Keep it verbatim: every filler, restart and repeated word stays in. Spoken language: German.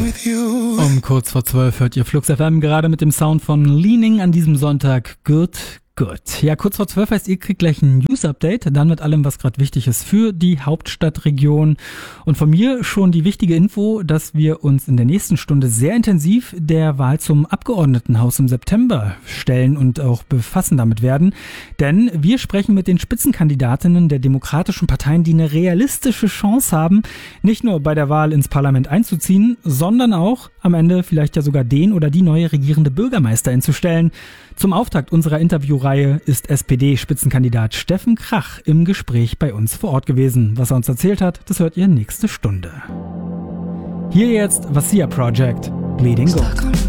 Um kurz vor zwölf hört ihr Flux F M gerade mit dem Sound von Leaning an diesem Sonntag. Good. Gut. Ja, kurz vor zwölf heißt, ihr kriegt gleich ein News-Update, dann mit allem, was gerade wichtig ist für die Hauptstadtregion. Und von mir schon die wichtige Info, dass wir uns in der nächsten Stunde sehr intensiv der Wahl zum Abgeordnetenhaus im September stellen und auch befassen damit werden. Denn wir sprechen mit den Spitzenkandidatinnen der demokratischen Parteien, die eine realistische Chance haben, nicht nur bei der Wahl ins Parlament einzuziehen, sondern auch am Ende vielleicht ja sogar den oder die neue regierende Bürgermeisterin zu stellen. Zum Auftakt unserer Interviewreihe ist S P D-Spitzenkandidat Steffen Krach im Gespräch bei uns vor Ort gewesen. Was er uns erzählt hat, das hört ihr nächste Stunde. Hier jetzt Vassia Project, Bleeding Gold.